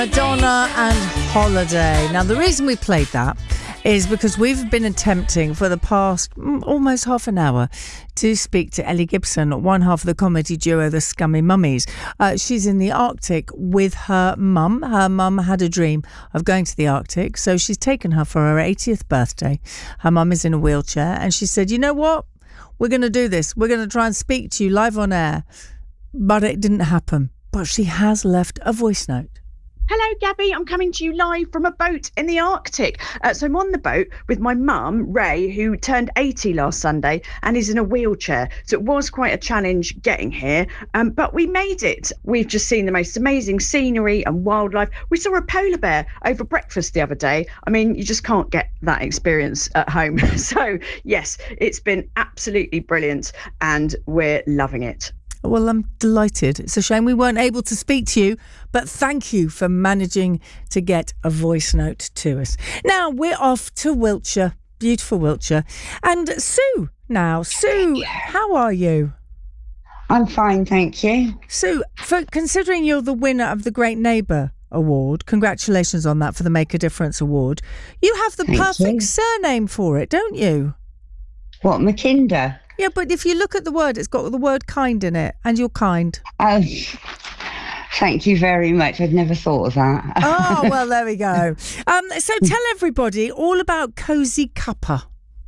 Madonna and Holiday. Now, the reason we played that is because we've been attempting for the past almost half an hour to speak to Ellie Gibson, one half of the comedy duo The Scummy Mummies. She's in the Arctic with her mum. Her mum had a dream of going to the Arctic, so she's taken her for her 80th birthday. Her mum is in a wheelchair, and she said, you know what? We're going to do this. We're going to try and speak to you live on air. But it didn't happen. But she has left a voice note. Hello, Gabby. I'm coming to you live from a boat in the Arctic. So I'm on the boat with my mum, Ray, who turned 80 last Sunday and is in a wheelchair. So it was quite a challenge getting here, but we made it. We've just seen the most amazing scenery and wildlife. We saw a polar bear over breakfast the other day. I mean, you just can't get that experience at home. So, yes, it's been absolutely brilliant and we're loving it. Well, I'm delighted. It's a shame we weren't able to speak to you, but thank you for managing to get a voice note to us. Now, we're off to Wiltshire, beautiful Wiltshire. And Sue now. Sue, how are you? I'm fine, thank you. Sue, considering you're the winner of the Great Neighbour Award, congratulations on that for the Make a Difference Award, you have the perfect surname for it, don't you? What, McKinder? Yeah, but if you look at the word, it's got the word kind in it, and you're kind. Oh, thank you very much. I'd never thought of that. Oh, well, there we go. So tell everybody all about Cozy Cuppa.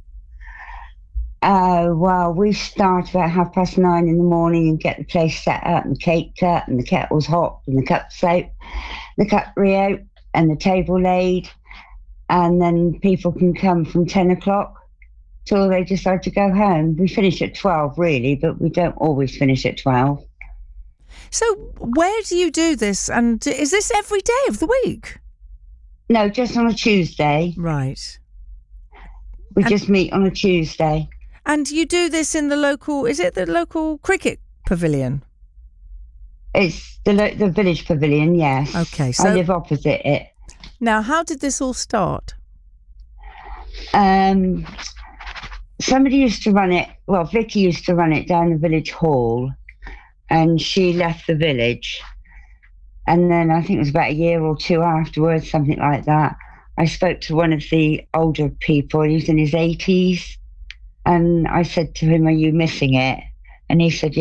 Well, we start about 9:30 in the morning and get the place set up and the cake cut and the kettle's hot and the cup soap, the cutlery out and the table laid. And then people can come from 10 o'clock till they decide to go home. We finish at 12, really, but we don't always finish at 12. So where do you do this? And is this every day of the week? No, just on a Tuesday. Right. We just meet on a Tuesday. And you do this in the local, is it the local cricket pavilion? It's the village pavilion, yes. Okay, so I live opposite it. Now, how did this all start? Somebody used to run it, well, Vicky used to run it down the village hall, and she left the village. And then I think it was about a year or two afterwards, something like that, I spoke to one of the older people. He was in his 80s. And I said to him, are you missing it? And he said,